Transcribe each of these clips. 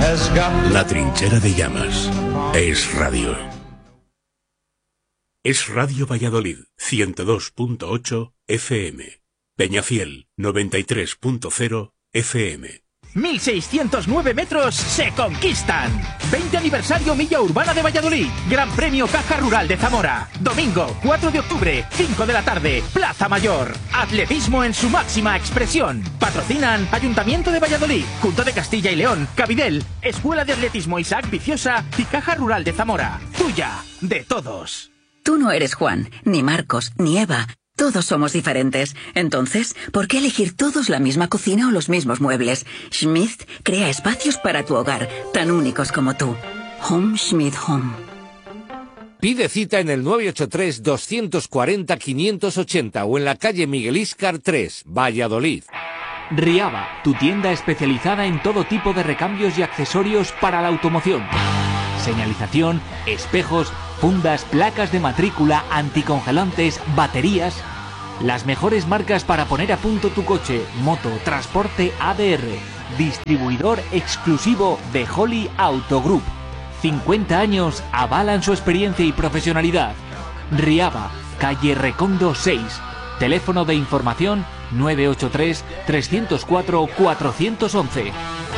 La trinchera de llamas. Es radio. Es Radio Valladolid, 102.8 FM. Peñafiel, 93.0 FM. 1.609 metros se conquistan. 20 aniversario Milla Urbana de Valladolid. Gran Premio Caja Rural de Zamora. Domingo, 4 de octubre, 5 de la tarde, Plaza Mayor. Atletismo en su máxima expresión. Patrocinan Ayuntamiento de Valladolid, Junta de Castilla y León, Cabidel, Escuela de Atletismo Isaac Viciosa y Caja Rural de Zamora. Tuya, de todos. Tú no eres Juan, ni Marcos, ni Eva. Todos somos diferentes. Entonces, ¿por qué elegir todos la misma cocina o los mismos muebles? Schmidt crea espacios para tu hogar, tan únicos como tú. Home Schmidt Home. Pide cita en el 983-240-580 o en la calle Miguel Íscar 3, Valladolid. Riaba, tu tienda especializada en todo tipo de recambios y accesorios para la automoción. Señalización, espejos, fundas, placas de matrícula, anticongelantes, baterías. Las mejores marcas para poner a punto tu coche, moto, transporte ADR. Distribuidor exclusivo de Holly Auto Group. 50 años avalan su experiencia y profesionalidad. Riaba, calle Recondo 6. Teléfono de información 983-304-411.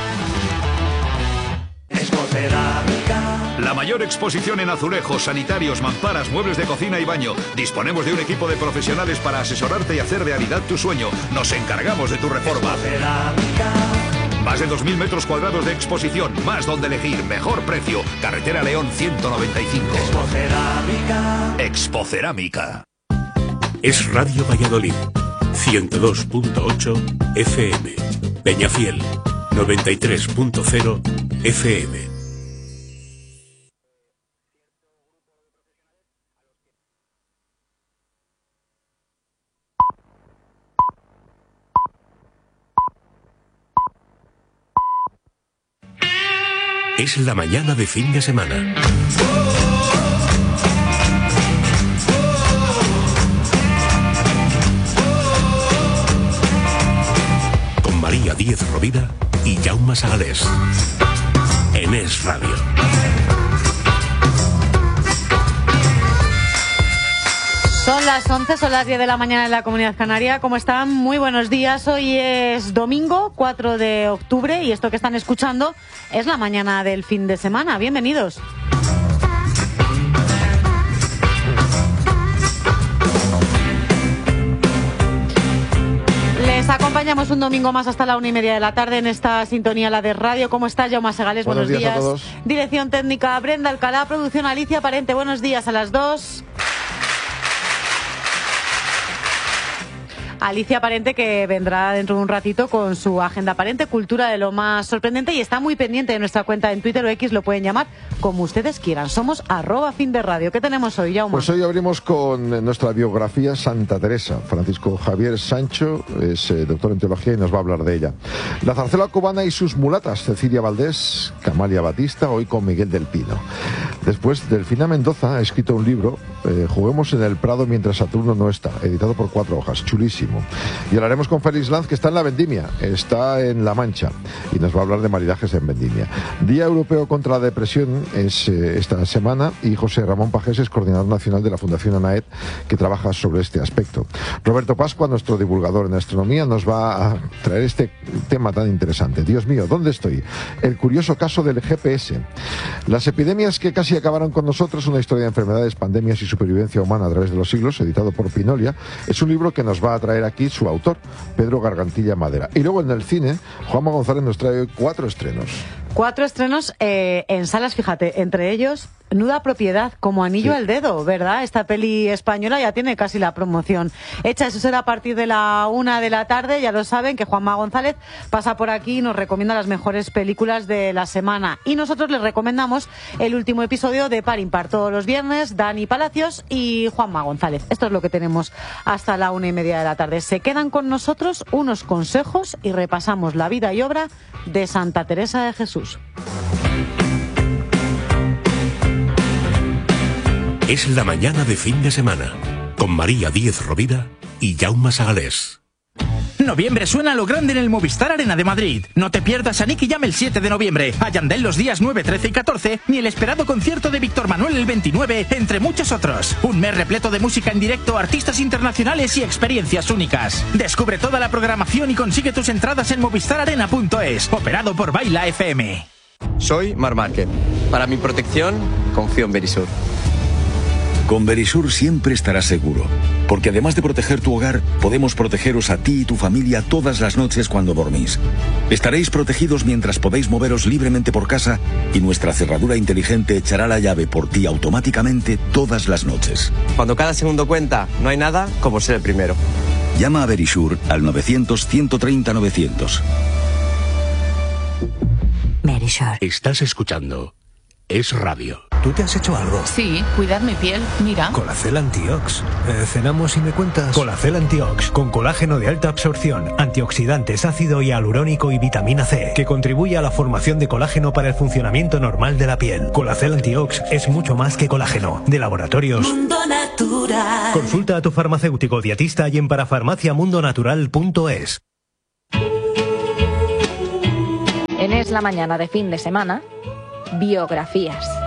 La mayor exposición en azulejos, sanitarios, mamparas, muebles de cocina y baño. Disponemos de un equipo de profesionales para asesorarte y hacer realidad tu sueño. Nos encargamos de tu reforma. Más de 2.000 metros cuadrados de exposición, más donde elegir, mejor precio. Carretera León 195. Expocerámica. Es Radio Valladolid, 102.8 FM. Peñafiel, 93.0 FM. Es la mañana de fin de semana. Con María Díez Rovira y Jaume Sagalés. En Es Radio. Son las 11, son las 10 de la mañana en la Comunidad Canaria. ¿Cómo están? Muy buenos días. Hoy es domingo, 4 de octubre, y esto que están escuchando es la mañana del fin de semana. Bienvenidos. Les acompañamos un domingo más hasta la 1:30 de la tarde en esta sintonía, la de radio. ¿Cómo estás, Jaume Segales? Buenos días. A todos. Dirección técnica, Brenda Alcalá. Producción, Alicia Parente. Buenos días a las 2. Alicia Parente, que vendrá dentro de un ratito con su agenda Parente, cultura de lo más sorprendente, y está muy pendiente de nuestra cuenta en Twitter o X, lo pueden llamar como ustedes quieran. Somos @FinDeRadio. ¿Qué tenemos hoy, Jaume? Pues hoy abrimos con nuestra biografía Santa Teresa. Francisco Javier Sancho es doctor en teología y nos va a hablar de ella. La zarzuela cubana y sus mulatas, Cecilia Valdés, Camalia Batista, hoy con Miguel del Pino. Después, Delfina Mendoza ha escrito un libro, Juguemos en el Prado mientras Saturno no está, editado por 4 hojas, chulísimo. Y hablaremos con Félix Lanz, que está en la Vendimia, está en La Mancha, y nos va a hablar de maridajes en Vendimia. Día Europeo contra la Depresión es esta semana, y José Ramón Pajés es coordinador nacional de la Fundación ANAED, que trabaja sobre este aspecto. Roberto Pascua, nuestro divulgador en astronomía, nos va a traer este tema tan interesante. Dios mío, ¿dónde estoy? El curioso caso del GPS. Las epidemias que casi acabaron con nosotros, una historia de enfermedades, pandemias y supervivencia humana a través de los siglos, editado por Pinolia, es un libro que nos va a traer aquí su autor, Pedro Gargantilla Madera. Y luego en el cine, Juanma González nos trae 4 estrenos. 4 estrenos en salas, fíjate, entre ellos Nuda Propiedad, como anillo al dedo, ¿verdad? Esta peli española ya tiene casi la promoción hecha. Eso será a partir de la 1 de la tarde. Ya lo saben, que Juanma González pasa por aquí y nos recomienda las mejores películas de la semana. Y nosotros les recomendamos el último episodio de Par Impar. Todos los viernes, Dani Palacios y Juanma González. Esto es lo que tenemos hasta la 1:30 de la tarde. Se quedan con nosotros unos consejos y repasamos la vida y obra de Santa Teresa de Jesús. Es la mañana de fin de semana, con María Díez Rovira y Jaume Sagalés. noviembre suena a lo grande en el Movistar Arena de Madrid. No te pierdas a Nicky Jam el 7 de noviembre, a Yandel los días 9, 13 y 14, ni el esperado concierto de Víctor Manuel el 29, entre muchos otros. Un mes repleto de música en directo, artistas internacionales y experiencias únicas. Descubre toda la programación y consigue tus entradas en movistararena.es, operado por Baila FM. Soy Mar Márquez. Para mi protección, confío en Verisur. Con Verisur siempre estarás seguro, porque además de proteger tu hogar, podemos protegeros a ti y tu familia todas las noches cuando dormís. Estaréis protegidos mientras podéis moveros libremente por casa y nuestra cerradura inteligente echará la llave por ti automáticamente todas las noches. Cuando cada segundo cuenta, no hay nada como ser el primero. Llama a Verisur al 900-130-900. Verisur. Estás escuchando Es Radio. ¿Tú te has hecho algo? Sí, cuidar mi piel, mira. Colacel Antiox. Cenamos y me cuentas. Colacel Antiox, con colágeno de alta absorción, antioxidantes, ácido hialurónico y vitamina C, que contribuye a la formación de colágeno para el funcionamiento normal de la piel. Colacel Antiox es mucho más que colágeno. De Laboratorios Mundo Natural. Consulta a tu farmacéutico dietista y en parafarmaciamundonatural.es. En Es la Mañana de fin de semana, biografías.